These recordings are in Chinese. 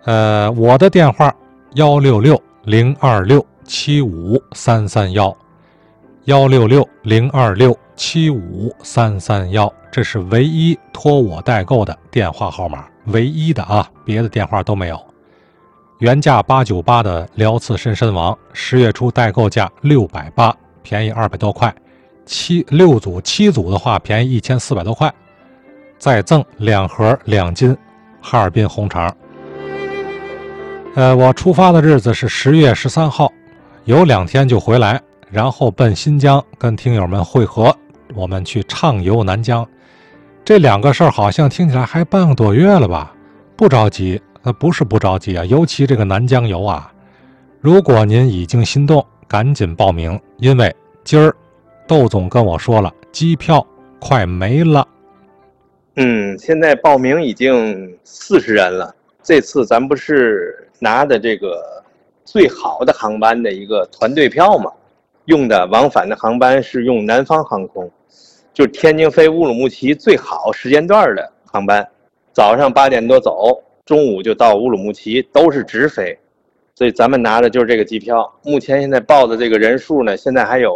我的电话166-026-75331，166-026-75331，这是唯一托我代购的电话号码，唯一的啊，别的电话都没有。原价898的辽刺深深网，10月初代购价680，便宜200多块，7组的话便宜1400多块，再赠2盒2斤哈尔滨红肠。我出发的日子是10月13号，有2天就回来，然后奔新疆跟听友们会合，我们去畅游南疆。这2个事儿好像听起来还半个多月了吧？不着急，不是不着急啊，尤其这个南疆游啊，如果您已经心动，赶紧报名，因为今儿窦总跟我说了，机票快没了。 现在报名已经40人了。这次咱不是拿的这个最好的航班的一个团队票嘛，用的往返的航班是用南方航空，就是天津飞乌鲁木齐最好时间段的航班，早上8点多走，中午就到乌鲁木齐，都是直飞，所以咱们拿的就是这个机票。目前现在报的这个人数呢，现在还有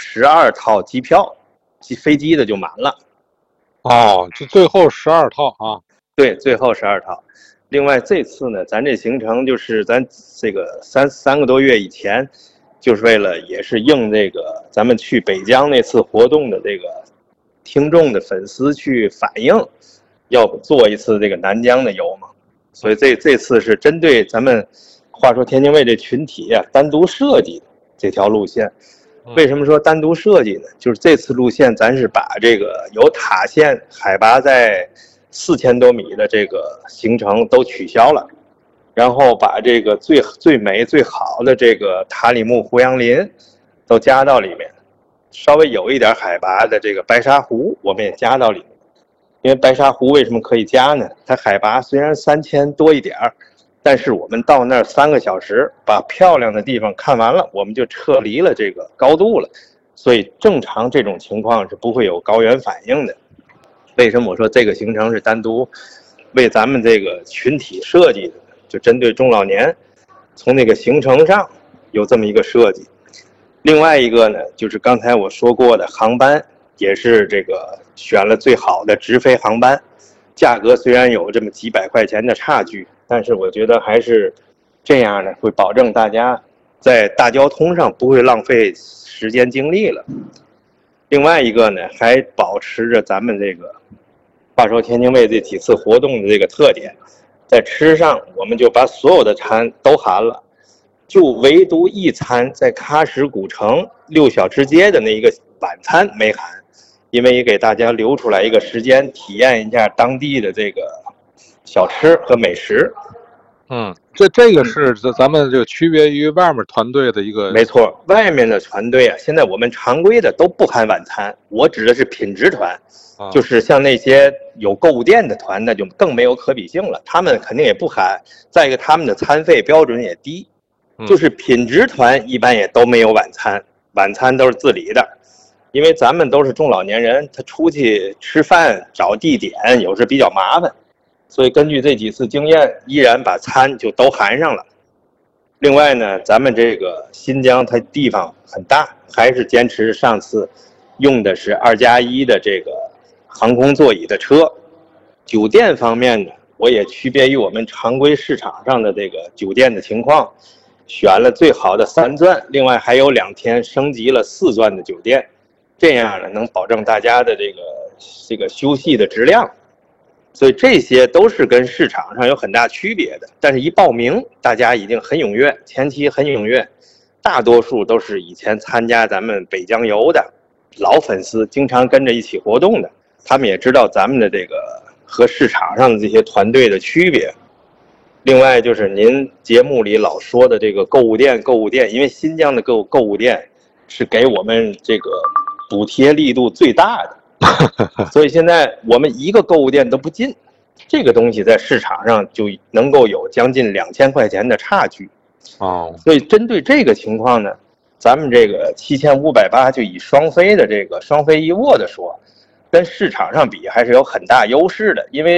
12套机票，飞机的就满了。 就最后12套啊？ 对，最后12套。另外这次呢，咱这行程就是咱这个三个多月以前，就是为了也是应这个咱们去北疆那次活动的这个听众的粉丝去反映，要做一次这个南疆的游嘛，所以这次是针对咱们话说天津卫这群体啊单独设计的这条路线。为什么说单独设计呢？就是这次路线咱是把这个有塔县海拔在4000多米的这个行程都取消了，然后把这个最美最好的这个塔里木胡杨林都加到里面，稍微有一点海拔的这个白沙湖我们也加到里面。因为白沙湖为什么可以加呢？它海拔虽然3000多一点，但是我们到那儿3个小时把漂亮的地方看完了，我们就撤离了这个高度了，所以正常这种情况是不会有高原反应的。为什么我说这个行程是单独为咱们这个群体设计的？就针对中老年，从那个行程上有这么一个设计。另外一个呢，就是刚才我说过的航班，也是这个选了最好的直飞航班，价格虽然有这么几百块钱的差距，但是我觉得还是这样呢，会保证大家在大交通上不会浪费时间精力了。另外一个呢，还保持着咱们这个话说天津卫这几次活动的这个特点，在吃上我们就把所有的餐都含了，就唯独一餐在喀什古城6小吃街的那一个晚餐没含，因为也给大家留出来一个时间体验一下当地的这个小吃和美食。 这个是咱们就区别于外面团队的一个。 没错，外面的团队啊，现在我们常规的都不含晚餐，我指的是品质团，就是像那些有购物店的团，那就更没有可比性了，他们肯定也不含。再一个，他们的餐费标准也低，就是品质团一般也都没有晚餐，晚餐都是自理的，因为咱们都是中老年人，他出去吃饭找地点有时比较麻烦。所以根据这几次经验，依然把餐就都含上了。另外呢，咱们这个新疆它地方很大，还是坚持上次用的是2+1的这个航空座椅的车。酒店方面呢，我也区别于我们常规市场上的这个酒店的情况，选了最好的3钻，另外还有2天升级了4钻的酒店，这样呢能保证大家的这个休息的质量。所以这些都是跟市场上有很大区别的，但是一报名大家已经很踊跃，前期很踊跃，大多数都是以前参加咱们北疆游的老粉丝，经常跟着一起活动的，他们也知道咱们的这个和市场上的这些团队的区别。另外就是您节目里老说的这个购物店，因为新疆的购物店是给我们这个补贴力度最大的，所以现在我们一个购物店都不进，这个东西在市场上就能够有将近2000块钱的差距。所以针对这个情况呢，咱们这个7580就以双飞的这个双飞一卧的说，跟市场上比还是有很大优势的。因为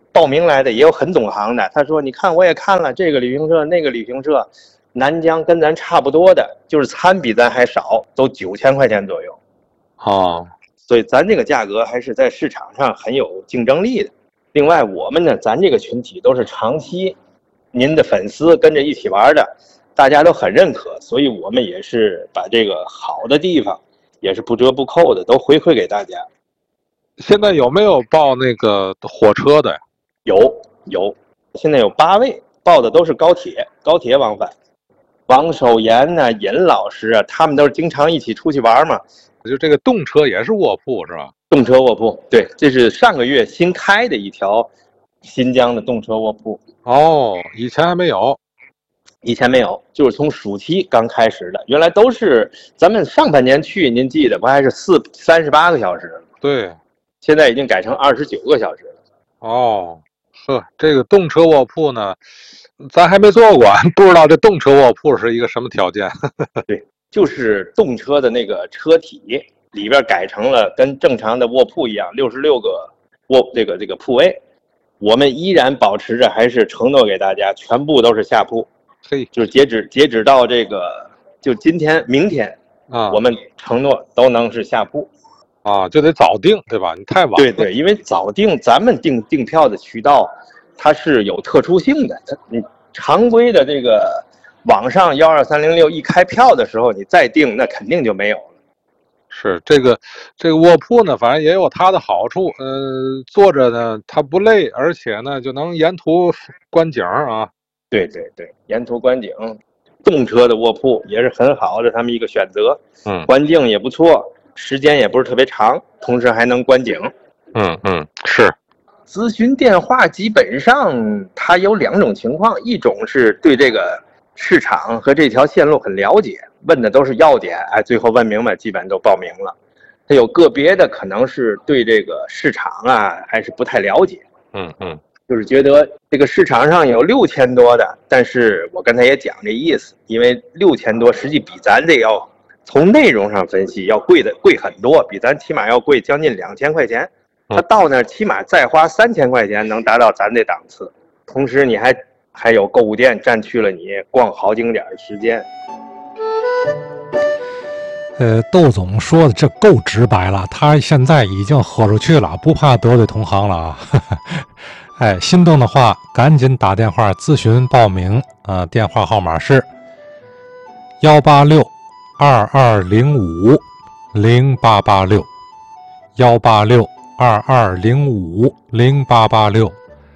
报名来的，也有很懂行的。他说：“你看，我也看了这个旅行社，那个旅行社，南疆跟咱差不多的，就是餐比咱还少，都9000块钱左右。” 哦， 所以咱这个价格还是在市场上很有竞争力的。另外，我们呢，咱这个群体都是长期您的粉丝跟着一起玩的，大家都很认可，所以我们也是把这个好的地方也是不折不扣的都回馈给大家。 现在有没有报那个火车的呀？ 有，现在有8位，报的都是高铁往返。王守言呢、尹老师啊，他们都是经常一起出去玩嘛。 就这个动车也是卧铺是吧？ 动车卧铺，对，这是上个月新开的一条新疆的动车卧铺。 哦，以前还没有。 以前没有，就是从暑期刚开始的，原来都是咱们上半年去，您记得不还是38个小时吗？ 对， 现在已经改成29个小时了。 哦，呵，这个动车卧铺呢，咱还没坐过，不知道这动车卧铺是一个什么条件。 对，就是动车的那个车体里边改成了跟正常的卧铺一样，66个这个铺位，我们依然保持着，还是承诺给大家，全部都是下铺。 嘿， 就是截止到这个就今天明天啊， 我们承诺都能是下铺。 啊，就得早订，对吧？你太晚了。 对，因为早订，咱们订票的渠道它是有特殊性的。你常规的这个网上12306一开票的时候，你再订，那肯定就没有了。 是这个卧铺呢，反正也有它的好处。坐着呢，它不累，而且呢，就能沿途观景啊。 对，沿途观景，动车的卧铺也是很好的他们一个选择。环境也不错。时间也不是特别长，同时还能观景。 是。 咨询电话基本上它有2种情况，一种是对这个市场和这条线路很了解，问的都是要点，最后问明白，基本都报名了。它有个别的可能是对这个市场啊还是不太了解。就是觉得这个市场上有6000多的，但是我刚才也讲这意思，因为6000多实际比咱这要从内容上分析要贵很多，比咱起码要贵将近2000块钱。他到那儿起码再花3000块钱能达到咱这档次，同时你还有购物店占据了你逛好景点的时间。 窦总说的这够直白了，他现在已经豁出去了，不怕得罪同行了啊。心动的话赶紧打电话咨询报名啊，电话号码是186-2205-0886 186-2205-0886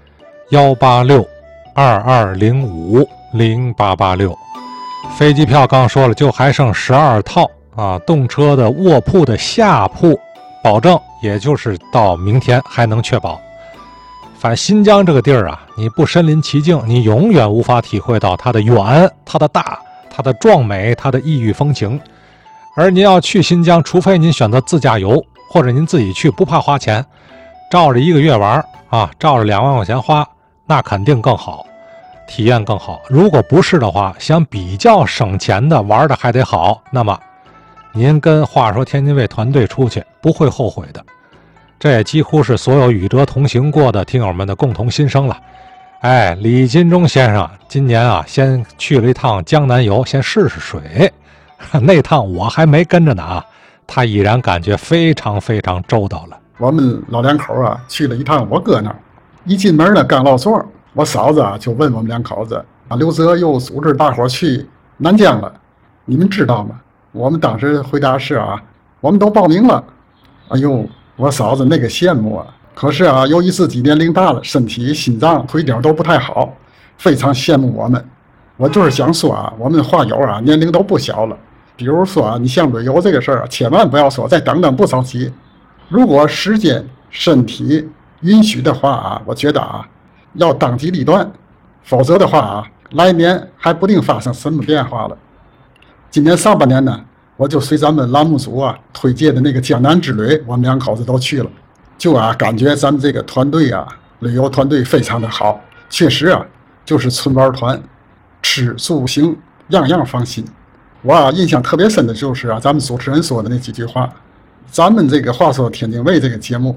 186-2205-0886。飞机票刚说了，就还剩12套啊，动车的卧铺的下铺保证，也就是到明天还能确保。反正新疆这个地儿啊，你不身临其境，你永远无法体会到它的远、它的大、它的壮美、它的异域风情。而您要去新疆，除非您选择自驾游，或者您自己去不怕花钱，照着1个月玩啊，照着2万块钱花，那肯定更好，体验更好。如果不是的话，想比较省钱的玩的还得好，那么您跟话说天津卫团队出去不会后悔的。这也几乎是所有与哲同行过的听友们的共同心声了。李金忠先生今年啊，先去了一趟江南游，先试试水。那趟我还没跟着呢啊，他已然感觉非常非常周到了。 我们老两口啊，去了一趟我哥那儿，一进门呢，刚落座，我嫂子啊就问我们2口子啊，刘泽又组织大伙去南疆了，你们知道吗？我们当时回答是啊，我们都报名了。哎呦，我嫂子那个羡慕啊！可是啊，由于自己年龄大了，身体、心脏、腿脚都不太好，非常羡慕我们。我就是想说啊，我们话友啊，年龄都不小了。比如说啊，你像旅游这个事儿啊，千万不要说再等等不着急。如果时间、身体允许的话啊，我觉得啊，要当机立断，否则的话啊，来年还不定发生什么变化了。今年上半年呢，我就随咱们栏目组啊推荐的那个江南之旅，我们2口子都去了，就啊感觉咱们这个团队啊，旅游团队非常的好，确实啊就是纯玩团，吃住行样样放心。我啊印象特别深的就是啊咱们主持人说的那几句话，咱们这个话说天津卫这个节目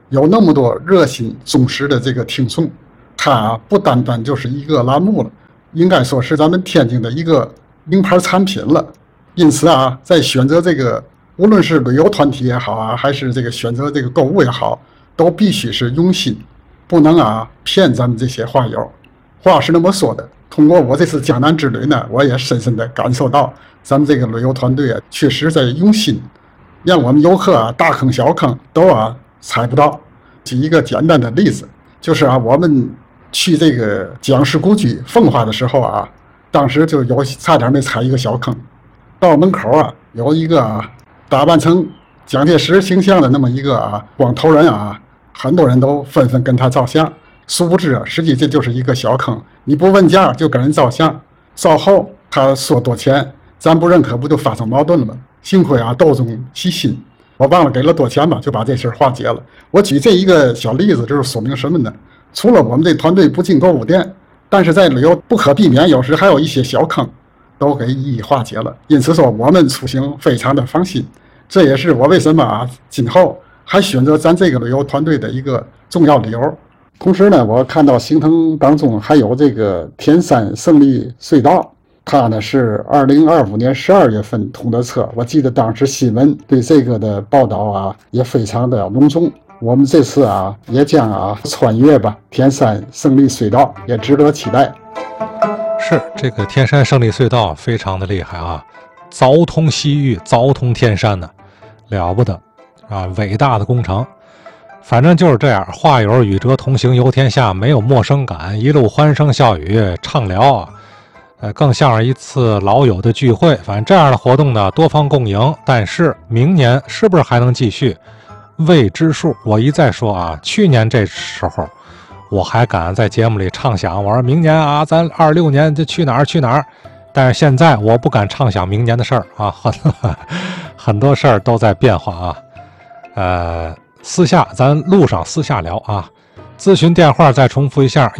有那么多热心忠实的这个听众，它不单单就是一个栏目了，应该说是咱们天津的一个名牌产品了。因此啊，在选择这个无论是旅游团体也好啊，还是这个选择这个购物也好，都必须是用心，不能啊骗咱们这些话友。话是那么说的，通过我这次江南之旅呢，我也深深的感受到咱们这个旅游团队啊，确实在用心，让我们游客啊大坑小坑都啊踩不到。举一个简单的例子，就是啊我们去这个蒋氏故居奉化的时候啊，当时就有差点没踩一个小坑。到门口啊，有一个啊打扮成蒋介石形象的那么一个啊光头人啊，很多人都纷纷跟他照相。殊不知啊，实际这就是一个小坑，你不问价就跟人照相，照后他说多钱，咱不认可，不就发生矛盾了吗？幸亏啊斗中细心，我忘了给了多钱吧，就把这事化解了。我举这一个小例子，就是说明什么呢？除了我们这团队不进购物店，但是在旅游不可避免，有时还有一些小坑，都给一一化解了。因此说，我们出行非常的放心。这也是我为什么啊今后还选择咱这个旅游团队的一个重要理由。同时呢，我看到行程当中还有这个天山胜利隧道，它呢是2025年12月份通的车。我记得当时新闻对这个的报道啊也非常的隆重。我们这次啊也将啊穿越吧天山胜利隧道，也值得期待。 是这个天山胜利隧道非常的厉害啊，凿通西域，凿通天山呢，了不得啊，伟大的工程。反正就是这样，话友与哲同行游天下，没有陌生感，一路欢声笑语畅聊啊，更像是一次老友的聚会。反正这样的活动呢，多方共赢，但是明年是不是还能继续，未知数。我一再说啊，去年这时候我还敢在节目里畅想，我说明年啊，咱26年就去哪儿去哪儿。但是现在我不敢畅想明年的事儿啊，很多事儿都在变化啊。私下咱路上私下聊啊，咨询电话再重复一下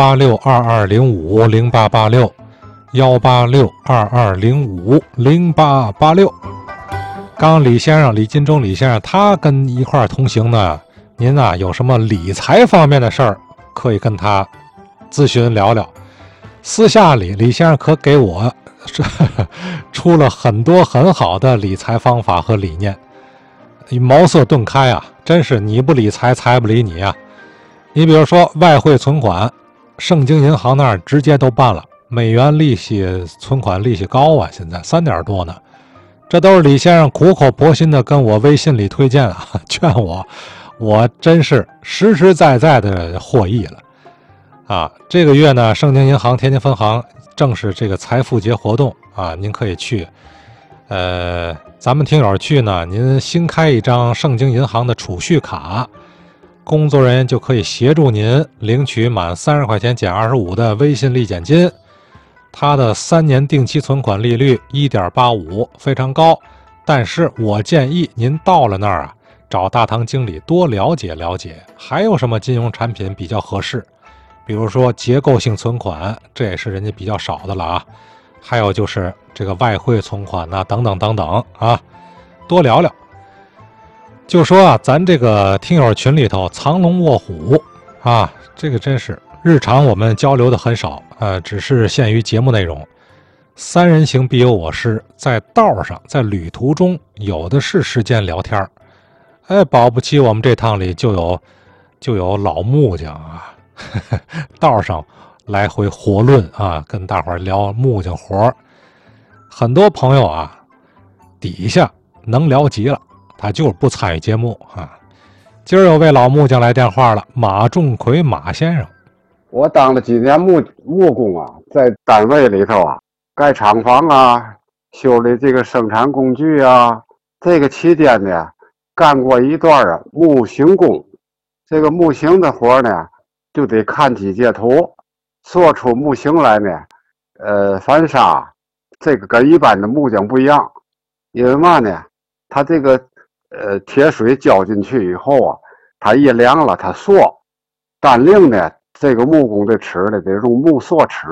：186-2205-0886，186-2205-0886。刚李先生李金忠李先生他跟一块同行呢，您啊有什么理财方面的事儿可以跟他咨询聊聊。私下里李先生可给我出了很多很好的理财方法和理念，茅塞顿开啊，真是你不理财，财不理你啊。你比如说外汇存款，盛京银行那儿直接都办了，美元利息存款利息高啊，现在3点多呢。这都是李先生苦口婆心的跟我微信里推荐啊，劝我真是实实在在的获益了啊。这个月呢，盛京银行天津分行正是这个财富节活动啊，您可以去。咱们听友去呢，您新开一张盛京银行的储蓄卡，工作人员就可以协助您领取满30块钱减25的微信立减金。它的3年定期存款利率 1.85， 非常高。但是我建议您到了那儿啊，找大堂经理多了解了解，还有什么金融产品比较合适。比如说结构性存款，这也是人家比较少的了啊。还有就是这个外汇存款呐，等等等等啊，多聊聊。就说啊，咱这个听友群里头藏龙卧虎啊，这个真是日常我们交流的很少，只是限于节目内容。3人行必有我师，在道上，在旅途中有的是时间聊天。保不齐我们这趟里就有老木匠啊，道上来回活论啊，跟大伙儿聊木匠活。很多朋友啊，底下能聊极了，他就是不参与节目啊。今儿有位老木匠来电话了，马仲奎马先生。 我当了几年木工啊，在单位里头啊，盖厂房啊，修理这个生产工具啊。这个期间呢，干过一段啊木型工。这个木型的活呢，就得看机械图，做出木型来呢。反沙这个跟一般的木匠不一样，因为嘛呢，它这个铁水浇进去以后啊，它一凉了，它塑。单另呢，这个木工的尺呢，得用木塑尺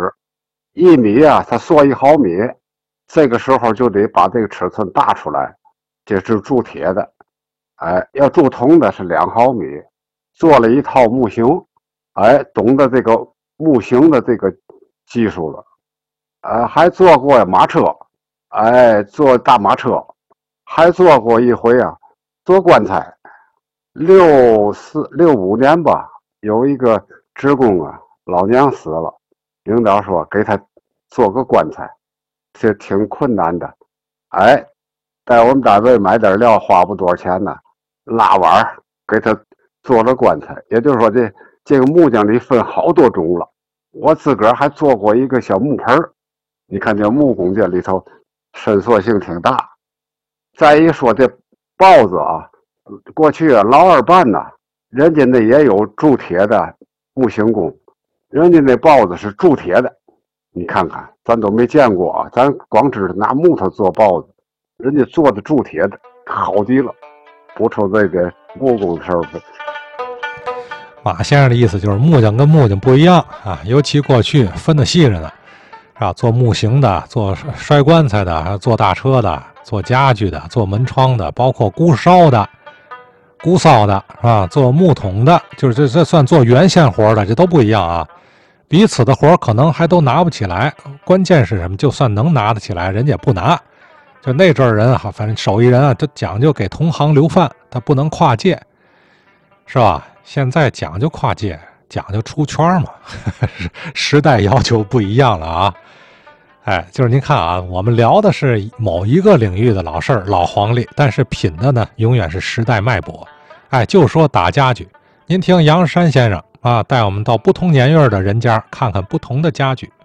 ，1米啊，它塑1毫米。这个时候就得把这个尺寸大出来，这是铸铁的。要铸铜的是2毫米。 做了一套木型，懂得这个木型的这个技术了。还做过马车，做大马车，还做过一回啊，做棺材。65年吧，有一个职工啊，老娘死了，领导说给他做个棺材，这挺困难的。在我们单位买点料花不多少钱呢，拉碗给他做了棺材。也就是说这个木匠里分好多种了。我自个儿还做过一个小木盆儿，你看这木工这里头伸缩性挺大。再一说这刨子啊，过去啊老二办呐，人家那也有铸铁的木型工，人家那刨子是铸铁的。你看看咱都没见过啊，咱光知道拿木头做刨子，人家做的铸铁的好极了。不出这个木工的事儿。 马先生的意思就是木匠跟木匠不一样啊，尤其过去分得细着呢，啊，做木型的，做摔棺材的，做大车的，做家具的，做门窗的，包括箍烧的、箍扫的，是吧？做木桶的，就是这算做原线活的，这都不一样啊。彼此的活可能还都拿不起来，关键是什么？就算能拿得起来，人家也不拿。就那阵儿人啊，反正手艺人啊，这讲究给同行留饭，他不能跨界，是吧？现在讲究跨界，讲究出圈嘛，时代要求不一样了啊。就是您看啊，我们聊的是某一个领域的老事儿、老黄历，但是品的呢，永远是时代脉搏。就说打家具，您听杨山先生啊，带我们到不同年月的人家看看不同的家具。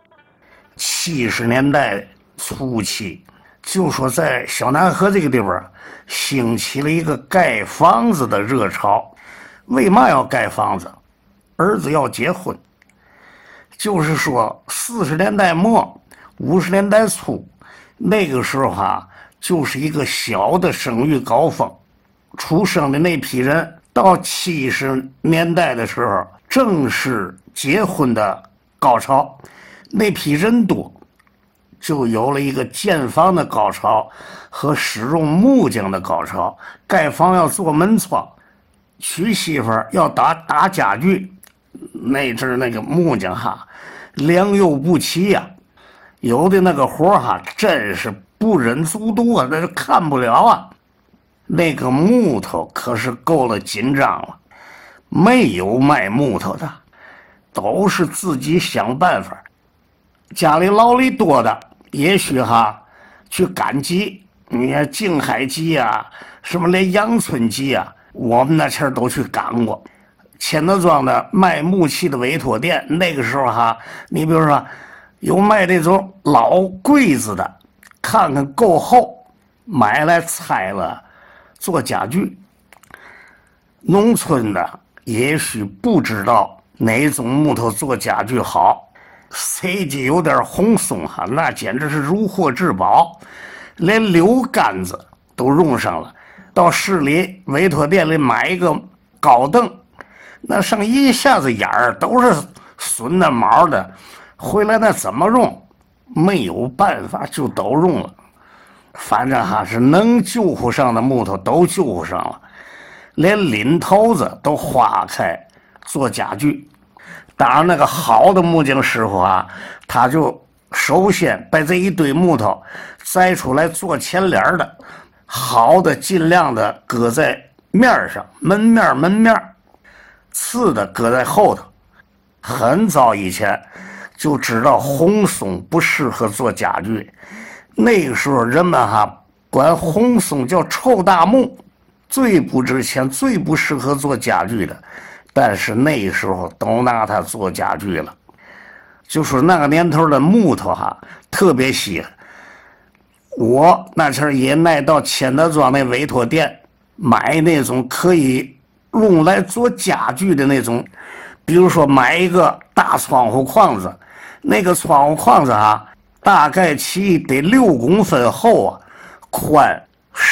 70年代初期，就说在小南河这个地方兴起了一个盖房子的热潮。为嘛要盖房子？儿子要结婚。就是说40年代末50年代初那个时候就是一个小的生育高峰，出生的那批人到70年代的时候正是结婚的高潮，那批人多，就有了一个建房的高潮和使用木匠的高潮。盖房要做门窗，娶媳妇要打家具，那阵儿那个木匠良莠不齐呀，有的那个活真是不忍卒读啊，那就看不了啊。那个木头可是够了紧张了，没有卖木头的，都是自己想办法。家里劳力多的，也许去赶集，你看静海集啊，什么连阳春集啊，我们那前儿都去赶过。钱德庄的卖木器的委托店，那个时候你比如说有卖那种老柜子的，看看够厚，买来拆了做家具。农村的也许不知道哪种木头做家具好，谁家有点红松那简直是如获至宝，连柳杆子都用上了。到市里委托店里买一个高凳，那上一下子眼儿都是损的毛的，回来那怎么用？没有办法，就都用了。反正是能救护上的木头都救护上了，连领头子都花开做家具。当然那个好的木匠师傅他就首先把这一堆木头摘出来做前脸的，好的尽量的搁在面上，门面，次的搁在后头。很早以前就知道红松不适合做家具，那个时候人们管红松叫臭大木，最不值钱，最不适合做家具的。但是那个时候都拿它做家具了。就说那个年头的木头特别稀罕。我那前儿也爱到钱德庄那委托店买那种可以用来做家具的那种，比如说买一个大窗户框子，那个窗户框子大概其得6公分厚宽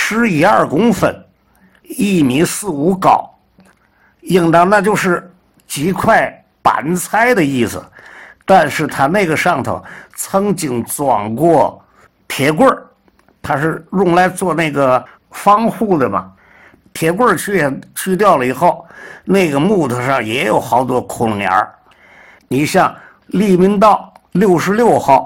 11、12公分，1米4、5高，应当那就是几块板材的意思。但是它那个上头曾经装过铁棍儿，它是用来做那个防护的嘛。 铁棍去掉了以后，那个木头上也有好多窟窿眼儿。你像利民道66号